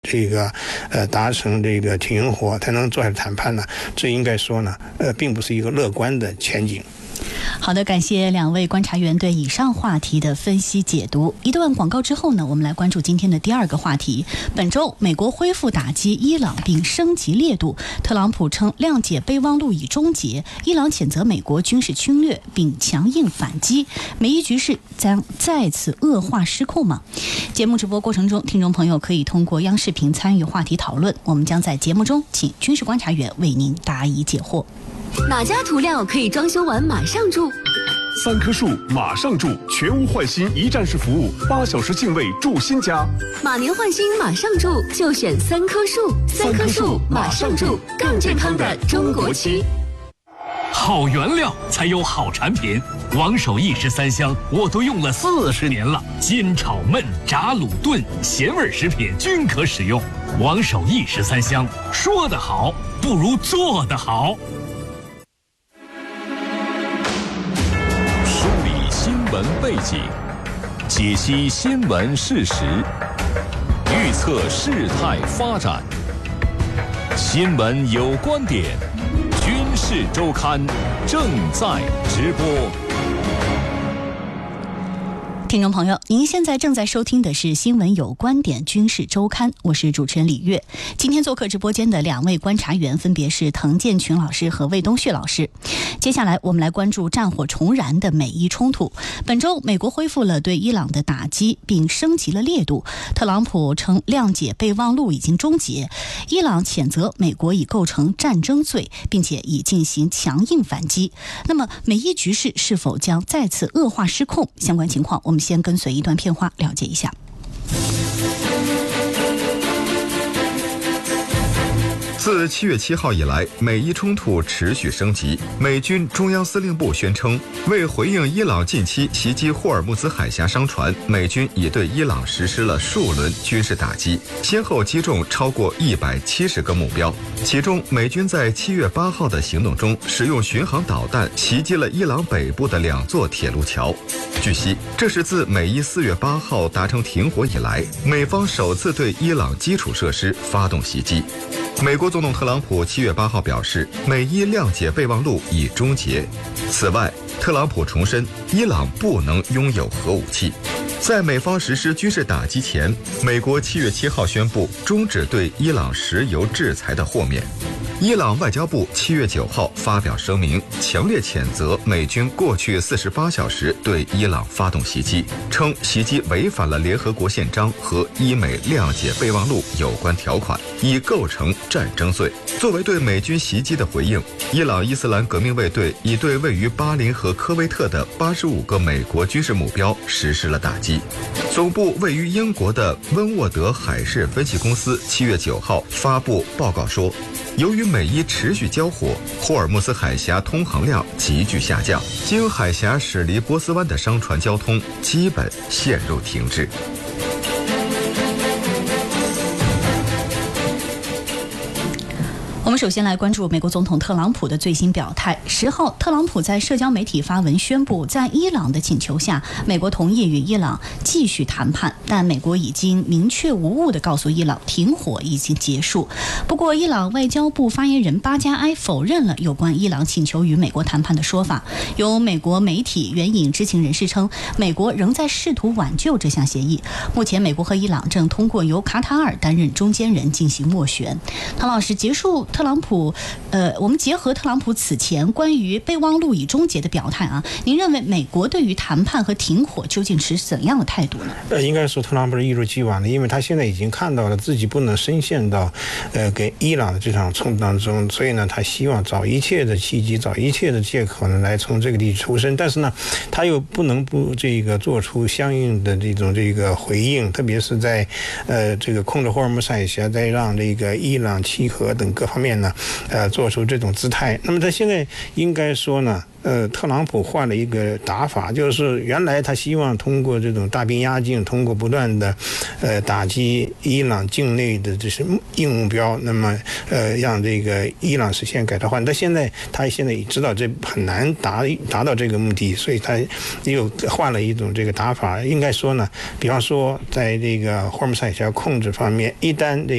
这个达成这个停火，才能坐下谈判呢，这应该说呢并不是一个乐观的前景。 好的，感谢两位观察员对以上话题的分析解读。一段广告之后呢，我们来关注今天的第二个话题。本周，美国恢复打击伊朗并升级烈度，特朗普称谅解备忘录已终结，伊朗谴责美国军事侵略并强硬反击，美伊局势将再次恶化失控吗？节目直播过程中，听众朋友可以通过央视频参与话题讨论，我们将在节目中请军事观察员为您答疑解惑。 哪家涂料可以装修完马上住 ？3棵树马上住，全屋换新一站式服务，8小时净位住新家。 马年换新马上住，就选3棵树，3棵树马上住，更健康的中国漆。 好原料才有好产品，王守义13香我都用了40年了，煎炒焖炸卤炖咸味食品均可使用。王守义13香，说得好不如做得好。 梳理新闻背景，解析新闻事实，预测事态发展。新闻有观点，军事周刊正在直播。 听众朋友，您现在正在收听的是新闻有观点军事周刊，我是主持人李月。今天做客直播间的两位观察员分别是滕建群老师和魏东旭老师。接下来我们来关注战火重燃的美伊冲突。本周美国恢复了对伊朗的打击并升级了烈度，特朗普称谅解备忘录已经终结，伊朗谴责美国已构成战争罪，并且已进行强硬反击。那么美伊局势是否将再次恶化失控？相关情况我们先跟随一段片花了解一下。 自7月7号以来，美伊冲突持续升级。美军中央司令部宣称，为回应伊朗近期袭击霍尔木兹海峡商船，美军已对伊朗实施了数轮军事打击，先后击中超过170个目标。其中，美军在7月8号的行动中，使用巡航导弹袭击了伊朗北部的2座铁路桥。据悉，这是自美伊4月8号达成停火以来，美方首次对伊朗基础设施发动袭击。美国总统特朗普7月8号表示，美伊谅解备忘录已终结。此外，特朗普重申，伊朗不能拥有核武器。在美方实施军事打击前，美国7月7号宣布终止对伊朗石油制裁的豁免。伊朗外交部7月9号发表声明，强烈谴责美军过去48小时对伊朗发动袭击，称袭击违反了联合国宪章和伊美谅解备忘录有关条款，已构成战争罪。作为对美军袭击的回应，伊朗伊斯兰革命卫队已对位于巴林和科威特的85个美国军事目标实施了打击。总部位于英国的温沃德海事分析公司7月9号发布报告说，由于美伊持续交火，霍尔木兹海峡通航量急剧下降，经海峡驶离波斯湾的商船交通基本陷入停滞。 我们首先来关注美国总统特朗普的最新表态。10号，特朗普在社交媒体发文宣布，在伊朗的请求下，美国同意与伊朗继续谈判，但美国已经明确无误地告诉伊朗，停火已经结束。不过，伊朗外交部发言人巴加埃否认了有关伊朗请求与美国谈判的说法。有美国媒体援引知情人士称，美国仍在试图挽救这项协议。目前，美国和伊朗正通过由卡塔尔担任中间人进行斡旋。唐老师，结束特朗普，我们结合特朗普此前关于备忘录已终结的表态啊，您认为美国对于谈判和停火究竟持怎样的态度呢？ 应该说特朗普是一如既往的，因为他现在已经看到了自己不能深陷到跟伊朗的这场冲突当中，所以呢，他希望找一切的契机，找一切的借口呢，来从这个地区出身。但是呢，他又不能不做出相应的这个回应，特别是在这个控制霍尔木兹海峡，再让这个伊朗契合等各方面呢，做出这种姿态。那么他现在应该说呢，特朗普换了一个打法，就是原来他希望通过这种大兵压境，通过不断的打击伊朗境内的这些硬目标，那么让这个伊朗实现改朝换代。他现在也知道这很难达到这个目的，所以他又换了一种这个打法。应该说呢，比方说在这个霍尔木兹海峡控制方面，一旦